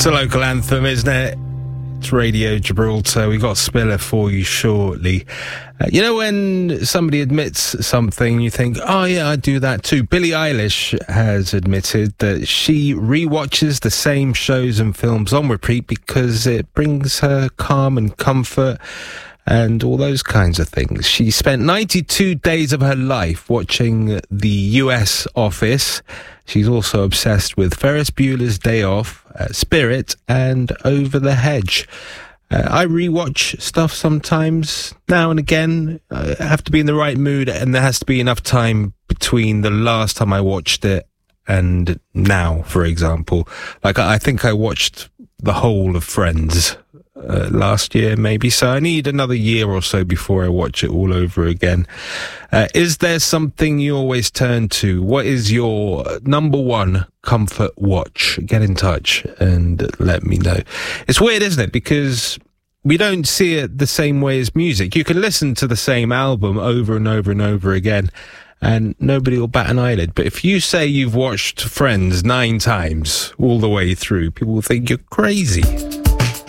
It's a local anthem, isn't it? It's Radio Gibraltar. We got Spiller for you shortly. You know when somebody admits something, you think, oh yeah, I do that too. Billie Eilish has admitted that she rewatches the same shows and films on repeat because it brings her calm and comfort and all those kinds of things. She spent 92 days of her life watching the US Office. She's also obsessed with Ferris Bueller's Day Off, Spirit, and Over the Hedge. I rewatch stuff sometimes, now and again. I have to be in the right mood, and there has to be enough time between the last time I watched it and now, for example. Like, I think I watched the whole of Friends last year, maybe, so I need another year or so before I watch it all over again. Is there something you always turn to? What is your number one comfort watch? Get in touch and let me know. It's weird, isn't it? Because we don't see it the same way as music. You can listen to the same album over and over and over again and nobody will bat an eyelid. But if you say you've watched Friends 9 times all the way through, people will think you're crazy.